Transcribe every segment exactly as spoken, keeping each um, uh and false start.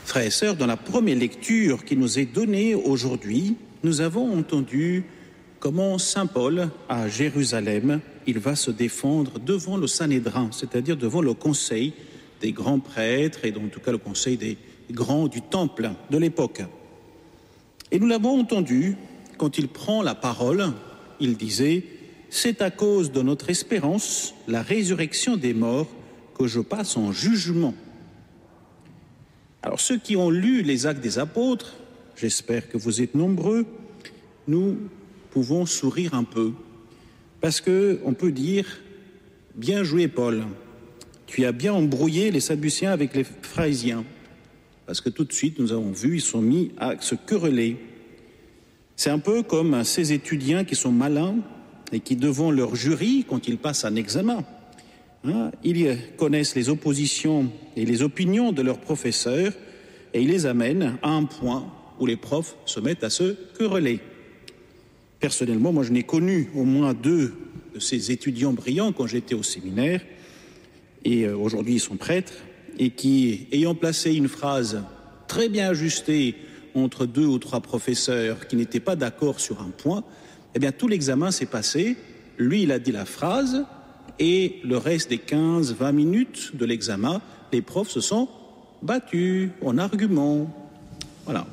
Frères et sœurs, dans la première lecture qui nous est donnée aujourd'hui, nous avons entendu comment Saint Paul, à Jérusalem, il va se défendre devant le Sanhédrin, c'est-à-dire devant le conseil des grands prêtres et en tout cas le conseil des grands du temple de l'époque. Et nous l'avons entendu, quand il prend la parole, il disait « C'est à cause de notre espérance, la résurrection des morts, que je passe en jugement. » Alors ceux qui ont lu les Actes des Apôtres, j'espère que vous êtes nombreux, nous pouvons sourire un peu, parce qu'on peut dire « Bien joué Paul, tu as bien embrouillé les Sadducéens avec les Pharisiens », parce que tout de suite nous avons vu, ils sont mis à se quereller. C'est un peu comme ces étudiants qui sont malins et qui, devant leur jury, quand ils passent un examen, hein, ils connaissent les oppositions et les opinions de leurs professeurs et ils les amènent à un point où les profs se mettent à se quereller. Personnellement, moi je n'ai connu au moins deux de ces étudiants brillants quand j'étais au séminaire, et euh, aujourd'hui ils sont prêtres, et qui, ayant placé une phrase très bien ajustée entre deux ou trois professeurs qui n'étaient pas d'accord sur un point, eh bien tout l'examen s'est passé, lui il a dit la phrase, et le reste des quinze à vingt minutes de l'examen, les profs se sont battus en argument. Voilà.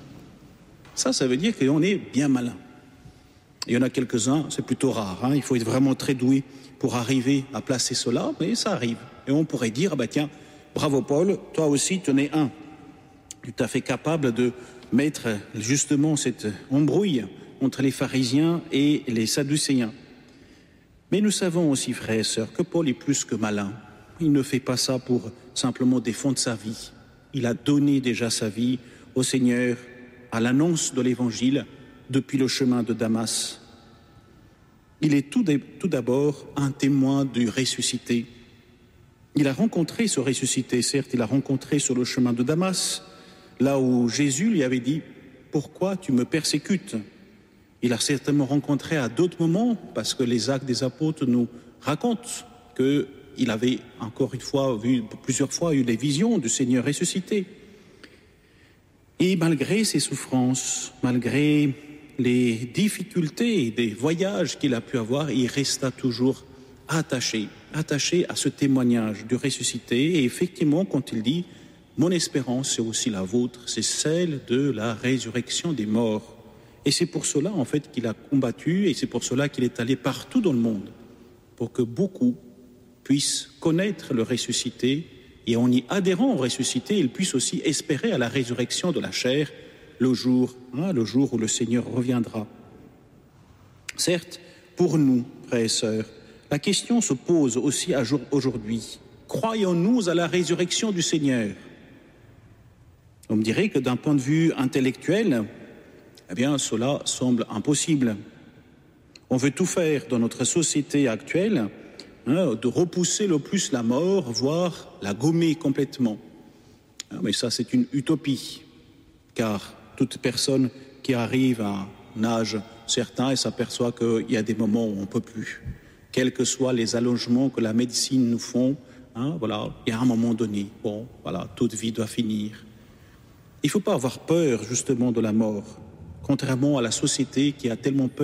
Ça, ça veut dire qu'on est bien malin. Il y en a quelques-uns, c'est plutôt rare, hein, il faut être vraiment très doué pour arriver à placer cela, mais ça arrive. Et on pourrait dire, ah bah tiens, bravo Paul, toi aussi tu en es un. Tu t'as fait capable de mettre justement cette embrouille entre les pharisiens et les sadducéens. Mais nous savons aussi, frères et sœurs, que Paul est plus que malin. Il ne fait pas ça pour simplement défendre sa vie. Il a donné déjà sa vie au Seigneur à l'annonce de l'Évangile depuis le chemin de Damas. Il est tout d'abord un témoin du ressuscité. Il a rencontré ce ressuscité, certes, il a rencontré sur le chemin de Damas, là où Jésus lui avait dit « Pourquoi tu me persécutes ?» Il a certainement rencontré à d'autres moments, parce que les Actes des Apôtres nous racontent qu'il avait encore une fois vu, plusieurs fois eu les visions du Seigneur ressuscité. Et malgré ses souffrances, malgré les difficultés des voyages qu'il a pu avoir, il resta toujours attaché, attaché à ce témoignage du ressuscité. Et effectivement, quand il dit « Mon espérance, c'est aussi la vôtre, c'est celle de la résurrection des morts ». Et c'est pour cela, en fait, qu'il a combattu et c'est pour cela qu'il est allé partout dans le monde, pour que beaucoup puissent connaître le ressuscité et en y adhérant au ressuscité, ils puissent aussi espérer à la résurrection de la chair le jour, hein, le jour où le Seigneur reviendra. Certes, pour nous, frères et sœurs, la question se pose aussi à jour aujourd'hui. Croyons-nous à la résurrection du Seigneur? On me dirait que d'un point de vue intellectuel, eh bien, cela semble impossible. On veut tout faire dans notre société actuelle, hein, de repousser le plus la mort, voire la gommer complètement. Mais ça, c'est une utopie, car toute personne qui arrive à un âge certain et s'aperçoit qu'il y a des moments où on ne peut plus, quels que soient les allongements que la médecine nous font, hein, voilà, il y a un moment donné, bon, voilà, toute vie doit finir. Il ne faut pas avoir peur, justement, de la mort, contrairement à la société qui a tellement peur